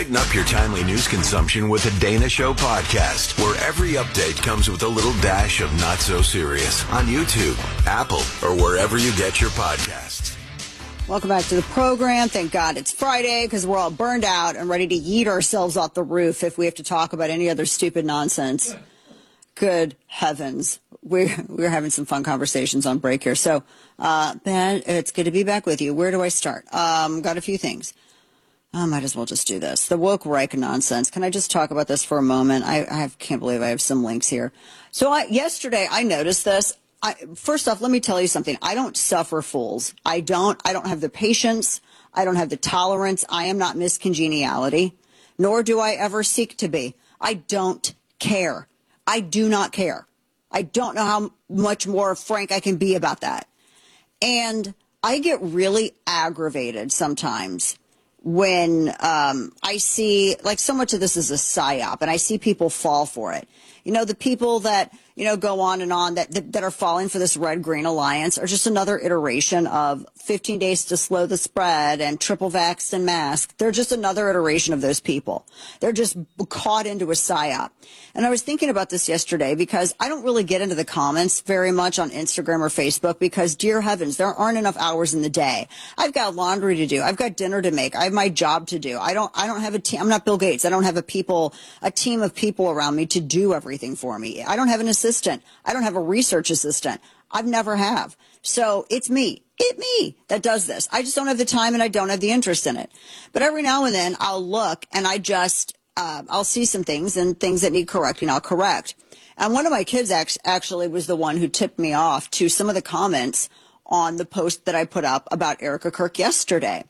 Lighten up your timely news consumption with the Dana Show podcast, where every update comes with a little dash of not so serious on YouTube, Apple, or wherever you get your podcasts. Welcome back to the program. Thank God it's Friday because we're all burned out and ready to yeet ourselves off the roof if we have to talk about any other stupid nonsense. Good heavens. We're having some fun conversations on break here. So, Ben, it's good to be back with you. Where do I start? Got a few things. I might as well just do this. The woke Reich nonsense. Can I just talk about this for a moment? I can't believe I have some links here. So yesterday I noticed this. First off, let me tell you something. I don't suffer fools. I don't have the patience. I don't have the tolerance. I am not Miss Congeniality, nor do I ever seek to be. I don't care. I do not care. I don't know how much more frank I can be about that. And I get really aggravated sometimes when I see, like, so much of this is a psyop, and I see people fall for it. You know, the people that, go on and on that are falling for this red-green alliance are just another iteration of 15 days to slow the spread and triple vax and mask. They're just another iteration of those people. They're just caught into a psyop. And I was thinking about this yesterday because I don't really get into the comments very much on Instagram or Facebook because, dear heavens, there aren't enough hours in the day. I've got laundry to do. I've got dinner to make. I have my job to do. I don't have a team. I'm not Bill Gates. I don't have a team of people around me to do everything for me. I don't have an assistant. I don't have a research assistant. I've never have. So it's me that does this. I just don't have the time and I don't have the interest in it. But every now and then I'll look and I'll see some things and things that need correcting, I'll correct. And one of my kids actually was the one who tipped me off to some of the comments on the post that I put up about Erica Kirk yesterday.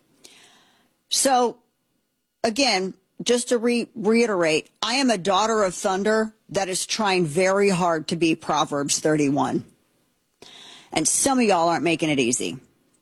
So again, just to reiterate, I am a daughter of thunder that is trying very hard to be Proverbs 31. And some of y'all aren't making it easy.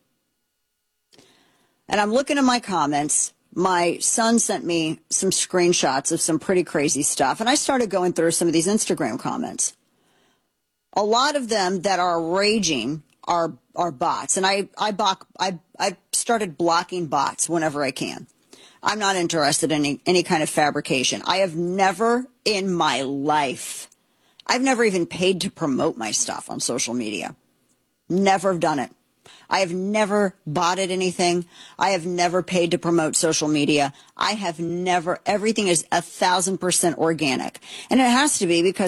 And I'm looking at my comments. My son sent me some screenshots of some pretty crazy stuff. And I started going through some of these Instagram comments. A lot of them that are raging are bots. And I started blocking bots whenever I can. I'm not interested in any kind of fabrication. I have never in my life, I've never even paid to promote my stuff on social media. Never done it. I have never botted anything. I have never paid to promote social media. Everything is 1,000% organic. And it has to be because